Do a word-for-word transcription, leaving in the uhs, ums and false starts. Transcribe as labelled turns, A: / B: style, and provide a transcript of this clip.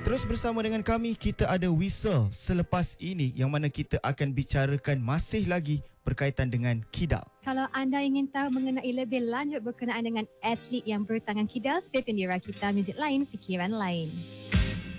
A: Terus bersama dengan kami, kita ada Whistle selepas ini yang mana kita akan bicarakan masih lagi berkaitan dengan kidal.
B: Kalau anda ingin tahu mengenai lebih lanjut berkenaan dengan atlet yang bertangan kidal, stay tune di Rakita Music Lain, Fikiran Lain.